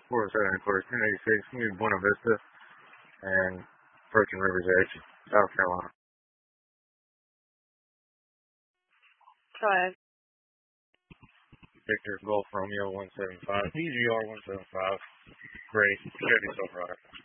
407 headquarters, 1086, moving Buena Vista and approaching River's Edge, South Carolina. Five. Victor Golf Romeo 175, PGR 175, Gray Chevy Silverado.